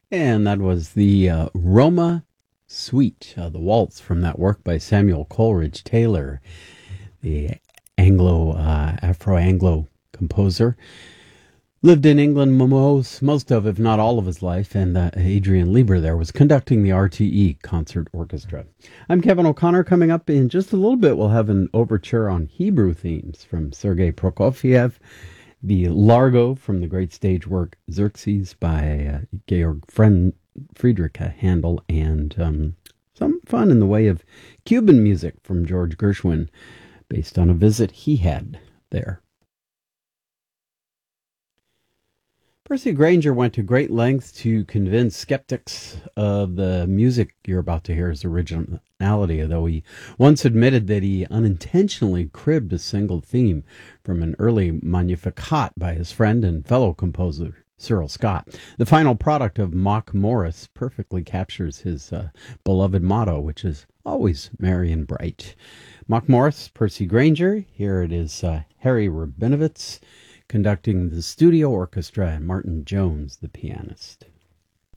And that was the Roma Suite, the waltz from that work by Samuel Coleridge Taylor, the Afro-Anglo composer. Lived in England most of, if not all of his life, and Adrian Lieber there was conducting the RTE Concert Orchestra. I'm Kevin O'Connor. Coming up in just a little bit, we'll have an overture on Hebrew themes from Sergei Prokofiev, the Largo from the great stage work Xerxes by Georg Friedrich Handel, and some fun in the way of Cuban music from George Gershwin, based on a visit he had there. Percy Grainger went to great lengths to convince skeptics of the music you're about to hear's originality, though he once admitted that he unintentionally cribbed a single theme from an early Magnificat by his friend and fellow composer Cyril Scott. The final product of Mock Morris perfectly captures his beloved motto, which is always merry and bright. Mock Morris, Percy Grainger. Here it is Harry Rabinowitz conducting the studio orchestra and Martin Jones, the pianist.